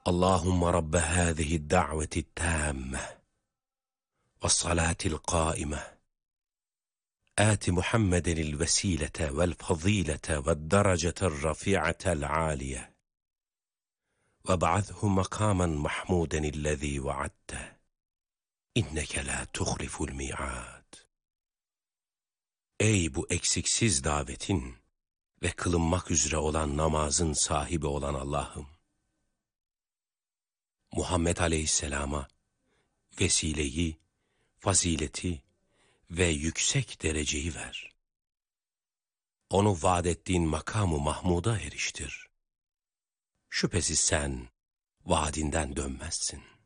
اللهم رب هذه الدعوة التامة والصلاة القائمة آت محمدا الوسيلة والفضيلة والدرجة الرفيعة العالية وابعثه مقاما محمودا الذي وعدته إنك لا تخلف الميعاد. Ey bu eksiksiz davetin ve kılınmak üzere olan namazın sahibi olan Allah'ım! Muhammed Aleyhisselam'a vesileyi, fazileti ve yüksek dereceyi ver. Onu vaad ettiğin makamı Mahmud'a eriştir. Şüphesiz sen vaadinden dönmezsin.